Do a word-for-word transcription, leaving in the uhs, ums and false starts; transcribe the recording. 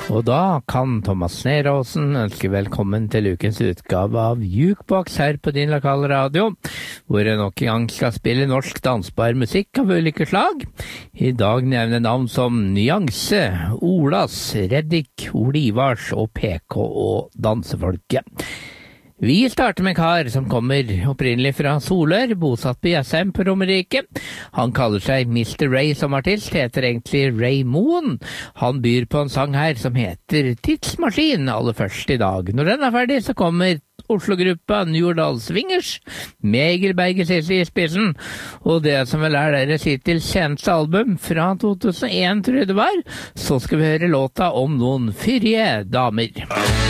Og da kan Thomas Neråsen ønske velkommen til ukens utgave av Jukebox her på din lokale radio, hvor jeg nok en gang skal spille norsk dansbar musikk av ulike slag. I dag nevner navn som Nyanse, Olas, Reddik, Olivars og P K og Dansefolket. Vi starter med en kar som kommer opprinnelig fra Solør, bosatt på Jessheim på Romerike. Han kaller seg mister Ray som artist, heter egentlig Ray Moen. Han byr på en sang her som heter Tidsmaskin aller først i dag. Når den er ferdig så kommer Oslo-gruppa Njordal Swingers med Egil Berge Sissi i spissen. Og det som vel er deres hittil kjente album fra to tusen og en, tror jeg det var, så skal vi høre låta om noen fyrige damer.